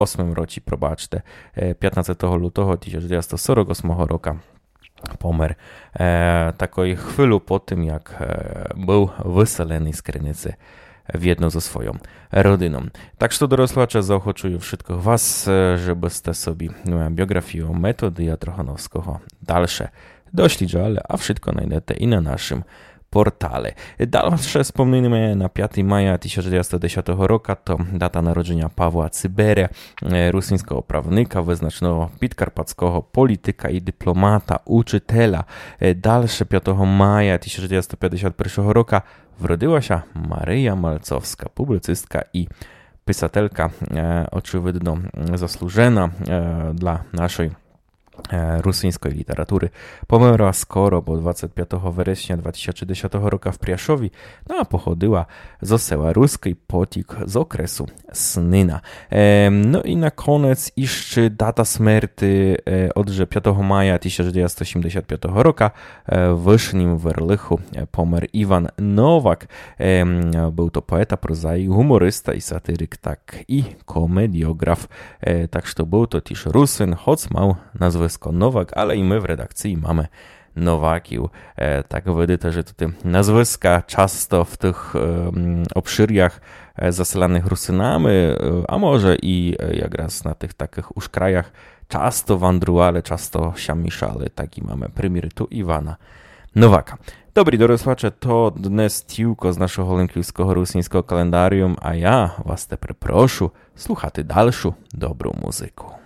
8 році, пробачте, 15 lutego 1948 року помер такої хвилю по тим, як був виселений з Krynicy w jedno ze swoją rodziną. Tak, że dorosłacze zaochoczuje wszystkich was, żebyście sobie biografię metody Trochanowskiego dalsze doszli, a wszystko znajdziecie i na naszym portale. Dalsze wspomnienie na 5 maja 1910 roku to data narodzenia Pawła Cyberia, rosyjskiego prawnika, wyznaczonego podkarpackiego polityka i dyplomata, uczytela. Dalsze 5 maja 1951 roku wrodziła się Maryja Malcowska, publicystka i pisatelka, oczywidno zasłużona dla naszej rosyjskiej literatury. Pomarła skoro, bo 25 września 2010 roku w Priaszowi, a pochodziła z oseła ruskiej potik z okresu Snyna. No i na koniec jeszcze data śmierci odże 5 maja 1985 roku w Wysznim Werlychu pomarł Iwan Nowak. Był to poeta, prozaik, humorysta i satyryk, tak i komediograf. Tak, że był to też Rusyn, choć miał nazwisko Nowak, ale i my w redakcji mamy Nowakił. Tak widzę, że tutaj nazwiska często w tych obszyrjach zasalanych Rusynami, a może i jak raz na tych takich uszkrajach często wandruale, często się mieszale. Taki mamy premier tu Iwana Nowaka. Dobry dorosłacze, to dnes tylko z naszego lękliwskiego rosyjskiego kalendarium, a ja was te proszę, słuchajcie dalszą dobrą muzykę.